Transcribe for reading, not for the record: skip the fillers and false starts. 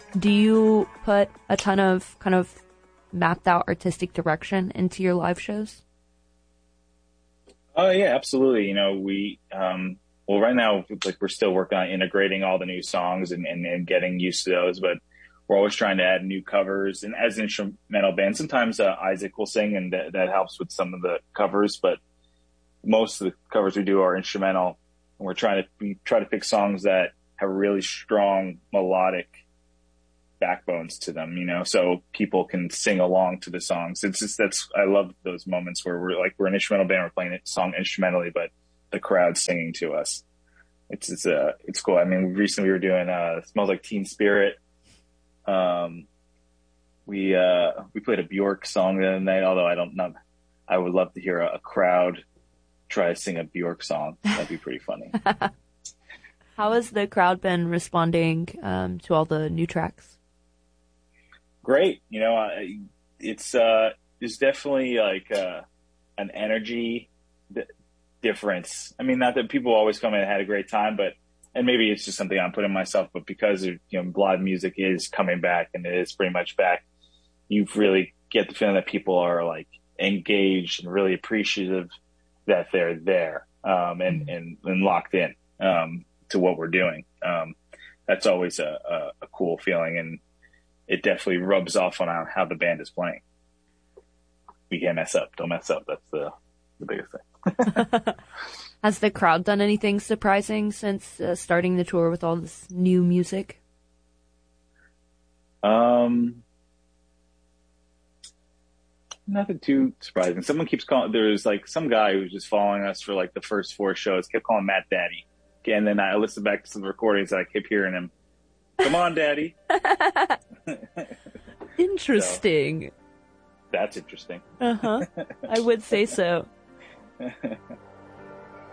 Do you put a ton of kind of mapped out artistic direction into your live shows? Oh yeah, absolutely. We well right now like we're still working on integrating all the new songs and getting used to those, but we're always trying to add new covers. And as an instrumental band, sometimes Isaac will sing, and that helps with some of the covers. But most of the covers we do are instrumental, and we try to pick songs that have really strong melodic backbones to them, so people can sing along to the songs. It's just I love those moments where we're an instrumental band, we're playing a song instrumentally, but the crowd's singing to us. It's cool. I mean, recently we were doing "Smells Like Teen Spirit." We played a Bjork song the other night, although I would love to hear a crowd try to sing a Bjork song. That'd be pretty funny. How has the crowd been responding to all the new tracks? Great. It's definitely like an energy difference. I mean, not that people always come in and had a great time, and maybe it's just something I'm putting myself, but because live music is coming back and it is pretty much back, you really get the feeling that people are like engaged and really appreciative that they're there, and locked in, to what we're doing. That's always a cool feeling, and it definitely rubs off on how the band is playing. We can't mess up. Don't mess up. That's the biggest thing. Has the crowd done anything surprising since starting the tour with all this new music? Nothing too surprising. Someone keeps calling. There's like some guy who's just following us for like the first 4 shows, kept calling Matt Daddy. And then I listened back to some recordings and I kept hearing him, "Come on, Daddy." Interesting. So, that's interesting. I would say so.